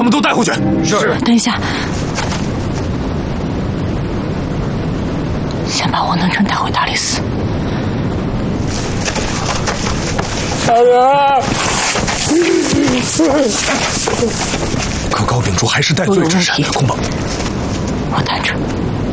们都带回去。 是。 等一下，先把王登成带回大理寺。 大人， 可高秉烛还是戴罪之身，恐怕我担着。